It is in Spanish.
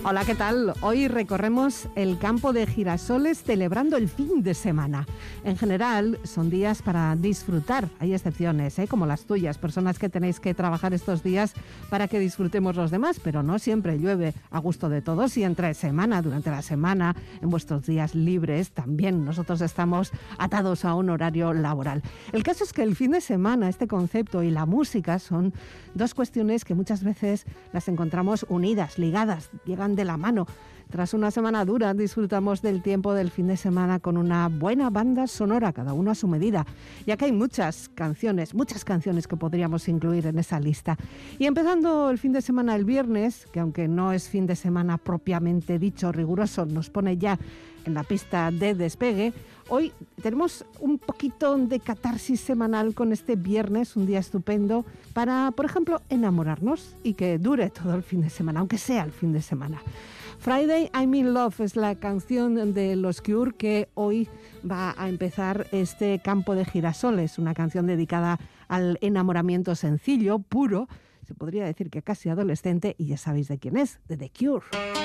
Hola, ¿qué tal? Hoy recorremos el campo de girasoles celebrando el fin de semana. En general, son días para disfrutar. Hay excepciones, como las tuyas, personas que tenéis que trabajar estos días para que disfrutemos los demás, pero no siempre llueve a gusto de todos y entre semana, durante la semana, en vuestros días libres, también nosotros estamos atados a un horario laboral. El caso es que el fin de semana, este concepto y la música son dos cuestiones que muchas veces las encontramos unidas, ligadas, llegan de la mano. Tras una semana dura, disfrutamos del tiempo del fin de semana con una buena banda sonora, cada uno a su medida, ya que hay muchas canciones que podríamos incluir en esa lista. Y empezando el fin de semana el viernes, que aunque no es fin de semana propiamente dicho, riguroso, nos pone ya en la pista de despegue, hoy tenemos un poquito de catarsis semanal con este viernes, un día estupendo para, por ejemplo, enamorarnos y que dure todo el fin de semana, aunque sea el fin de semana. Friday I'm in Love es la canción de los Cure que hoy va a empezar este campo de girasoles, una canción dedicada al enamoramiento sencillo, puro, se podría decir que casi adolescente, y ya sabéis de quién es, de The Cure.